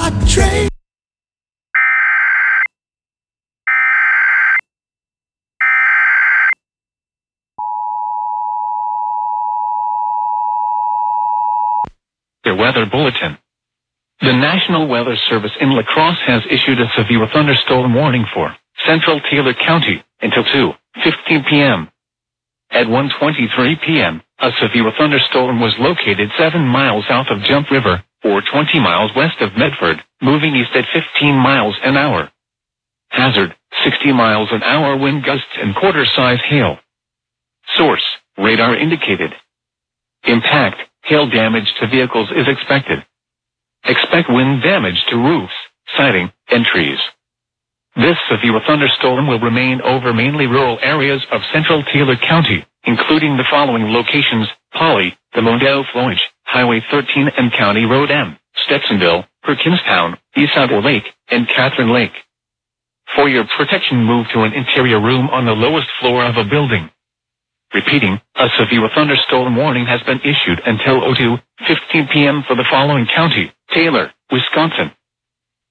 I trade. Their weather bulletin. The National Weather Service in La Crosse has issued a severe thunderstorm warning for central Taylor County until 2:15 p.m. At 1:23 p.m., a severe thunderstorm was located 7 miles south of Jump River, or 20 miles west of Medford, moving east at 15 miles an hour. Hazard, 60 miles an hour wind gusts and quarter-size hail. Source, radar indicated. Impact, hail damage to vehicles is expected. Expect wind damage to roofs, siding, and trees. This severe thunderstorm will remain over mainly rural areas of central Taylor County, including the following locations: Polly, the Mondale Flowage, Highway 13 and County Road M, Stetsonville, Perkinstown, Isago Lake, and Catherine Lake. For your protection, move to an interior room on the lowest floor of a building. Repeating, a severe thunderstorm warning has been issued until 2:15 p.m. for the following county: Taylor, Wisconsin,